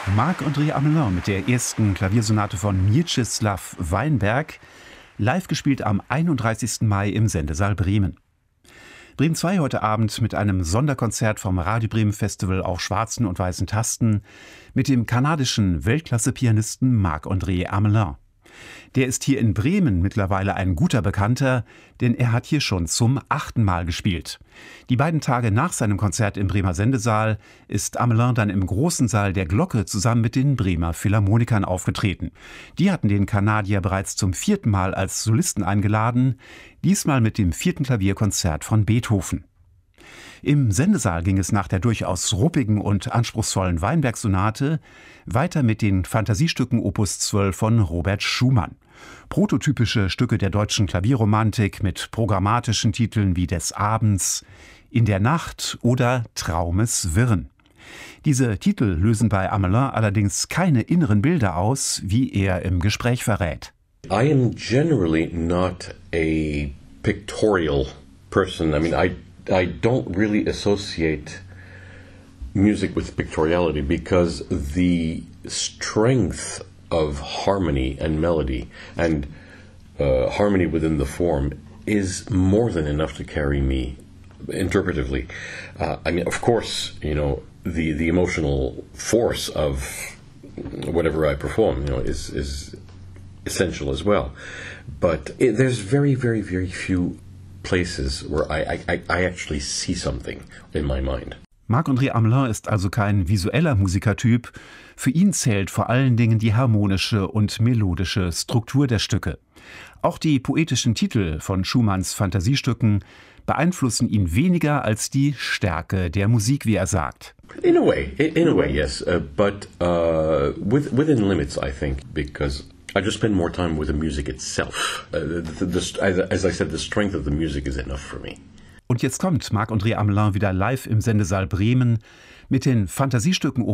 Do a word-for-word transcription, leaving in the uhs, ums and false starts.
Marc-André Amelin mit der ersten Klaviersonate von Mieczysław Weinberg, live gespielt am einunddreißigsten Mai im Sendesaal Bremen. Bremen zwei heute Abend mit einem Sonderkonzert vom Radio Bremen Festival auf schwarzen und weißen Tasten mit dem kanadischen Weltklasse-Pianisten Marc-André Amelin. Der ist hier in Bremen mittlerweile ein guter Bekannter, denn er hat hier schon zum achten Mal gespielt. Die beiden Tage nach seinem Konzert im Bremer Sendesaal ist Amelin dann im großen Saal der Glocke zusammen mit den Bremer Philharmonikern aufgetreten. Die hatten den Kanadier bereits zum vierten Mal als Solisten eingeladen, diesmal mit dem vierten Klavierkonzert von Beethoven. Im Sendesaal ging es nach der durchaus ruppigen und anspruchsvollen Weinberg-Sonate weiter mit den Fantasiestücken Opus zwölf von Robert Schumann. Prototypische Stücke der deutschen Klavierromantik mit programmatischen Titeln wie Des Abends, In der Nacht oder Traumeswirren. Diese Titel lösen bei Amelin allerdings keine inneren Bilder aus, wie er im Gespräch verrät. I am generally not a pictorial person. I mean, I I don't really associate music with pictoriality because the strength of harmony and melody and uh, harmony within the form is more than enough to carry me interpretively. Uh, I mean, of course, you know, the, the emotional force of whatever I perform, you know, is, is essential as well. But it, there's very, very, very few places where I, I, I actually see something in my mind. Marc-André Amelin ist also kein visueller Musikertyp. Für ihn zählt vor allen Dingen die harmonische und melodische Struktur der Stücke. Auch die poetischen Titel von Schumanns Fantasiestücken beeinflussen ihn weniger als die Stärke der Musik, wie er sagt. In a way, in a way, yes, uh, but uh, with, within limits, I think, because I just spend more time with the music itself. Uh, the, the, the, as I said, the strength of the music is enough for me. Und jetzt kommt Marc-André Amelin wieder live im Sendesaal Bremen mit den Fantasiestücken